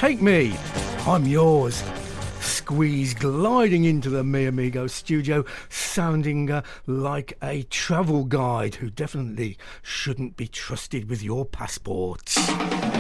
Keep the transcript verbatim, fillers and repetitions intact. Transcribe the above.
take me. I'm yours. Squeeze gliding into the Mi Amigo studio, sounding uh, like a travel guide who definitely shouldn't be trusted with your passports.